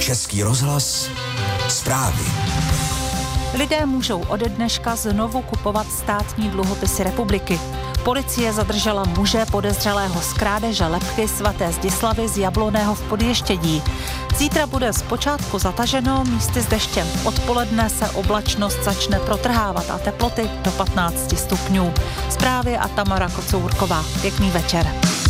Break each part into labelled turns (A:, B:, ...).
A: Český rozhlas, zprávy.
B: Lidé můžou ode dneška znovu kupovat státní dluhopisy republiky. Policie zadržela muže podezřelého z krádeže lebky svaté Zdislavy z Jabloného v Podještědí. Zítra bude zpočátku zataženo, místy s deštěm. Odpoledne se oblačnost začne protrhávat a teploty do 15 stupňů. Zprávy a Tamara Kocourková. Pěkný večer.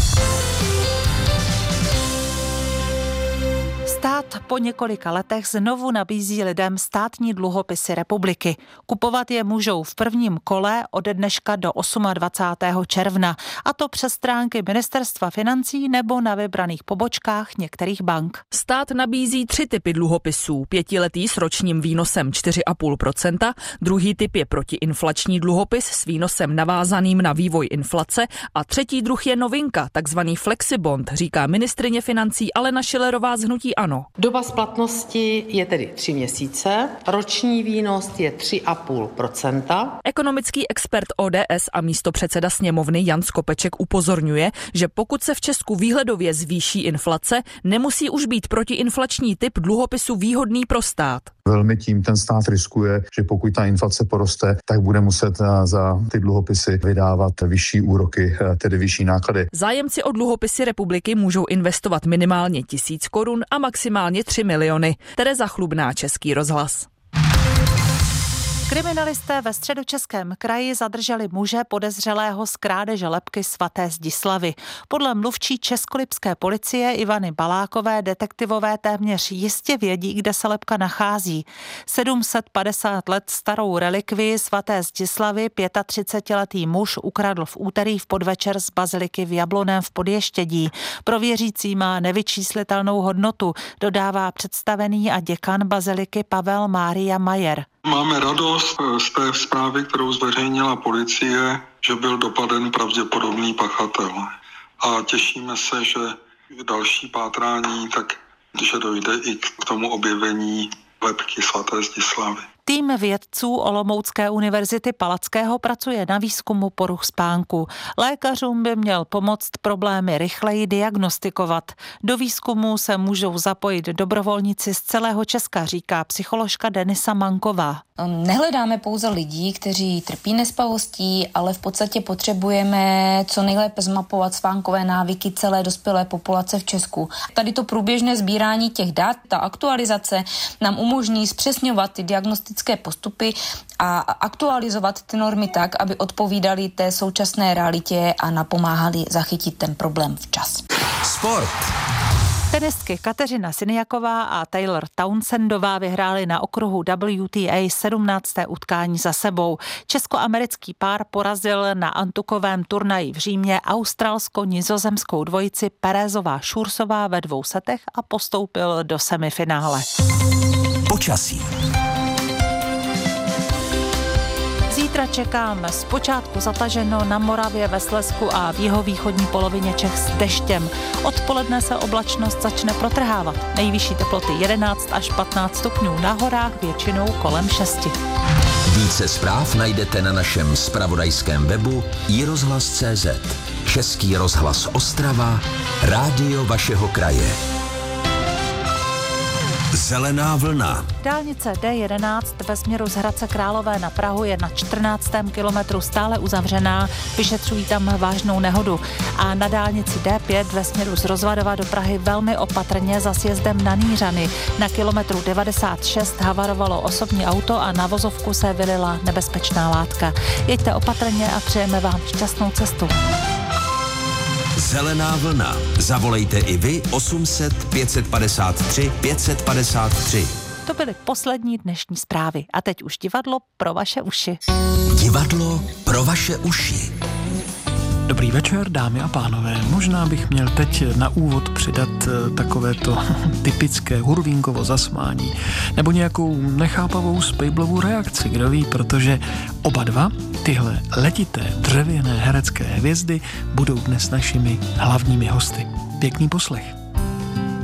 B: Stát po několika letech znovu nabízí lidem státní dluhopisy republiky. Kupovat je můžou v prvním kole ode dneška do 28. června, a to přes stránky Ministerstva financí nebo na vybraných pobočkách některých bank.
C: Stát nabízí 3 typy dluhopisů. 5letý s ročním výnosem 4,5%, druhý typ je protiinflační dluhopis s výnosem navázaným na vývoj inflace a třetí druh je novinka, takzvaný flexibond, říká ministryně financí Alena Schillerová z hnutí ANO.
D: Doba splatnosti je tedy 3 měsíce, roční výnos je 3,5%.
C: Ekonomický expert ODS a místopředseda sněmovny Jan Skopeček upozorňuje, že pokud se v Česku výhledově zvýší inflace, nemusí už být protiinflační typ dluhopisu výhodný pro stát.
E: Velmi tím ten stát riskuje, že pokud ta inflace poroste, tak bude muset za ty dluhopisy vydávat vyšší úroky, tedy vyšší náklady.
C: Zájemci o dluhopisy republiky můžou investovat minimálně 1000 korun a maximálně 3 miliony. Tereza Chlubná, Český rozhlas.
B: Kriminalisté ve Středočeském kraji zadrželi muže podezřelého z krádeže lebky svaté Zdislavy. Podle mluvčí českolipské policie Ivany Balákové detektivové téměř jistě vědí, kde se lebka nachází. 750 let starou relikvii svaté Zdislavy 35letý muž ukradl v úterý v podvečer z baziliky v Jabloném v Podještědí. Pro věřící má nevyčíslitelnou hodnotu, dodává představený a děkan baziliky Pavel Mária Majer.
F: Máme radost z té zprávy, kterou zveřejnila policie, že byl dopaden pravděpodobný pachatel. A těšíme se, že další pátrání, takže dojde i k tomu objevení lebky svaté Zdislavy.
B: Tým vědců Olomoucké univerzity Palackého pracuje na výzkumu poruch spánku. Lékařům by měl pomoct problémy rychleji diagnostikovat. Do výzkumu se můžou zapojit dobrovolníci z celého Česka, říká psycholožka Denisa Manková.
G: Nehledáme pouze lidí, kteří trpí nespavostí, ale v podstatě potřebujeme co nejlépe zmapovat spánkové návyky celé dospělé populace v Česku. Tady to průběžné sbírání těch dat, ta aktualizace nám umožní zpřesňovat ty diagnostické postupy a aktualizovat ty normy tak, aby odpovídaly té současné realitě a napomáhali zachytit ten problém včas.
A: Sport.
B: Tenistky Kateřina Siniaková a Taylor Townsendová vyhrály na okruhu WTA 17. utkání za sebou. Česko-americký pár porazil na antukovém turnaji v Římě australsko-nizozemskou dvojici Perezová-Šursová ve 2 setech a postoupil do semifinále.
A: Počasí.
B: Zítra čekáme zpočátku zataženo na Moravě, ve Slezsku a v jihovýchodní polovině Čech s deštěm. Odpoledne se oblačnost začne protrhávat. Nejvyšší teploty 11 až 15 stupňů, na horách většinou kolem 6.
A: Více zpráv najdete na našem zpravodajském webu iRozhlas.cz. Český rozhlas Ostrava, rádio vašeho kraje. Zelená vlna.
B: Dálnice D11 ve směru z Hradce Králové na Prahu je na 14. kilometru stále uzavřená, vyšetřují tam vážnou nehodu. A na dálnici D5 ve směru z Rozvadova do Prahy velmi opatrně za sjezdem na Nýřany. Na kilometru 96 havarovalo osobní auto a na vozovku se vylila nebezpečná látka. Jeďte opatrně a přejeme vám šťastnou cestu.
A: Zelená vlna. Zavolejte i vy 800 553 553.
B: To byly poslední dnešní zprávy. A teď už divadlo pro vaše uši.
A: Divadlo pro vaše uši.
H: Dobrý večer, dámy a pánové. Možná bych měl teď na úvod přidat takovéto typické hurvínkovo zasmání nebo nějakou nechápavou spejblovou reakci, kdo ví, protože oba dva tyhle letité dřevěné herecké hvězdy budou dnes našimi hlavními hosty. Pěkný poslech.